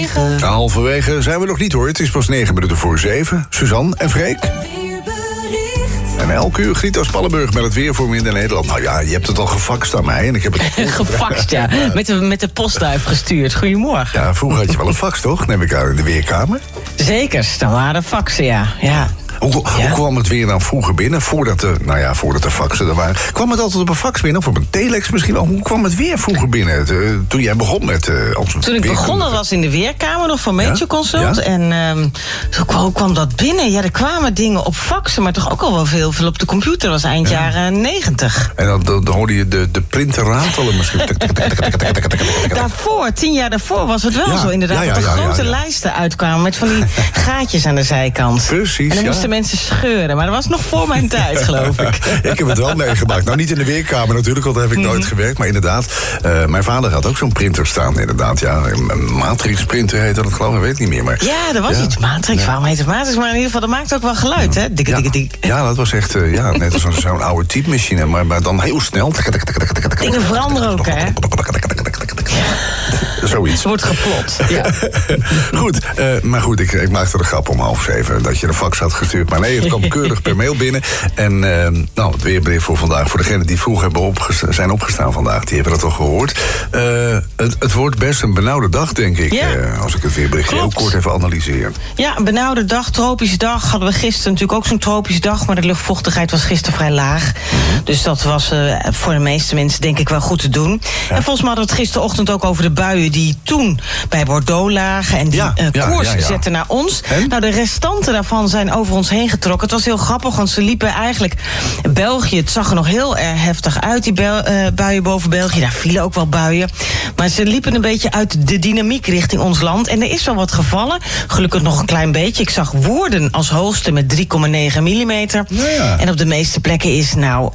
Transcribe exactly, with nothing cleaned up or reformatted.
negen. Halverwege zijn we nog niet hoor. Het is pas negen minuten voor zeven. Suzanne en Freek. En elke uur Grieto Spallenburg met het weer voor Minder Nederland. Nou ja, je hebt het al gefaxt aan mij en ik heb het... Gefaxt, ja. Met de, met de postduif gestuurd. Goedemorgen. Ja, vroeger had je wel een fax, toch? Neem ik aan in de Weerkamer. Zeker, dan waren faxen, ja. ja. Hoe, hoe Ja. kwam het weer dan vroeger binnen? Voordat de, nou ja, voordat de faxen er waren. Kwam het altijd op een fax binnen? Of op een telex misschien wel? Hoe kwam het weer vroeger binnen? De, toen jij begon met... Uh, als Toen ik begonnen was in de Weerkamer nog van Meteor Consult. Ja? En um, hoe, kwam, hoe kwam dat binnen? Ja, er kwamen dingen op faxen, maar toch ook al wel veel, veel op de computer. Dat was eind Ja. jaren negentig. En dan, dan, dan hoorde je de, de printer ratelen misschien. Daarvoor, tien jaar daarvoor was het wel Ja. zo inderdaad. Ja, ja, dat er ja, ja, grote ja. lijsten uitkwamen met van die gaatjes aan de zijkant. Precies, En dan ja. moesten mensen scheuren. Maar dat was nog voor mijn tijd, geloof ik. Ik heb het wel meegemaakt. Nou, niet in de Weerkamer natuurlijk, want daar heb ik nooit gewerkt. Maar inderdaad, uh, mijn vader had ook zo'n printer staan, inderdaad. Ja, een matrixprinter heette dat, geloof ik, weet ik niet meer. Maar, Ja, er was ja. iets matrix. Waarom heet het matrix? Maar in ieder geval, dat maakt ook wel geluid, hè? Dikke, ja, dikke, dik. ja, dat was echt, uh, ja, net als zo'n, zo'n oude typemachine, maar, maar dan heel snel. Dingen veranderen ook, hè? Zoiets. Er wordt geplot. Ja. Goed, uh, maar goed, ik, ik maakte de grap om half zeven dat je een fax had gestuurd. Maar nee, het kwam keurig per mail binnen. En uh, nou, het weerbericht voor vandaag. Voor degenen die vroeg hebben opgesta- zijn opgestaan vandaag, die hebben dat al gehoord. Uh, het, het wordt best een benauwde dag, denk ik. Ja. Uh, als ik het weerbericht heel Klopt. kort even analyseer. Ja, een benauwde dag, tropische dag. Hadden we gisteren natuurlijk ook zo'n tropische dag. Maar de luchtvochtigheid was gisteren vrij laag. Dus dat was uh, voor de meeste mensen denk ik wel goed te doen. Ja. En volgens mij hadden we het gisterochtend ook over de buien die toen bij Bordeaux lagen. En die Ja, uh, ja, koers ja, ja. zetten naar ons. En? Nou, de restanten daarvan zijn over ons heen getrokken. Het was heel grappig, want ze liepen eigenlijk... België, het zag er nog heel erg heftig uit, die bel, uh, buien boven België. Daar vielen ook wel buien. Maar ze liepen een beetje uit de dynamiek richting ons land. En er is wel wat gevallen. Gelukkig nog een klein beetje. Ik zag Woerden als hoogste met drie komma negen millimeter. Ja. En op de meeste plekken is nou